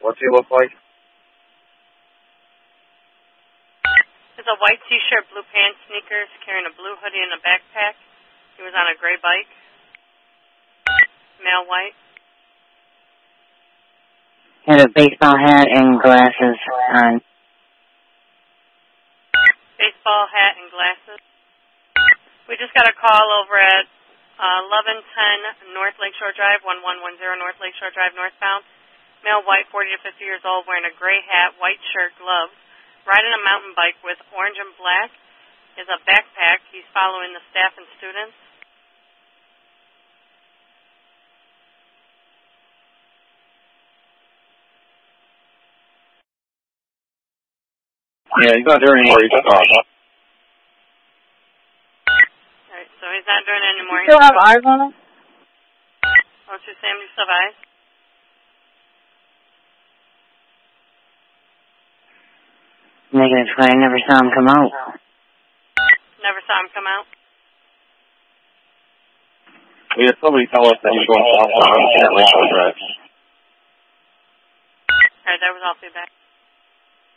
What's he look like? He's a white t-shirt, blue pants, sneakers, carrying a blue hoodie and a backpack. He was on a gray bike. Male, white. Had a baseball hat and glasses on. Baseball hat and glasses. We just got a call over at 1110 North Lakeshore Drive, 1110 North Lakeshore Drive, northbound. Male, white, 40 to 50 years old, wearing a gray hat, white shirt, gloves, riding a mountain bike with orange and black. Is a backpack. He's following the staff and students. Yeah, he's not doing anymore. He's off. Alright, so he's not doing it anymore. You still have eyes on him? What's your Sam? Do you still have eyes? Negative, I never saw him come out. Never saw him come out. We had somebody tell us that he's going southbound on Lakeshore Drive. Alright, that was all feedback.